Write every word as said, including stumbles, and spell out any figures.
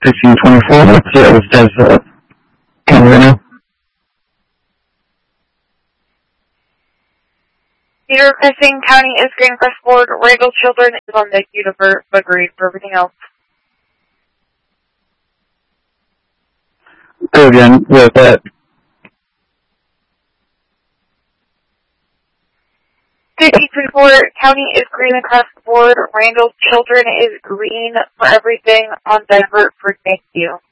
fifteen twenty-four, let's say it was as, uh, can you hear me? Cedar Crossing County is green across the board. Randall Children is on the queue for agreed for everything else. Go again with that. fifteen twenty-four County is green across the board. Randall Children is green for everything on divert for thank you.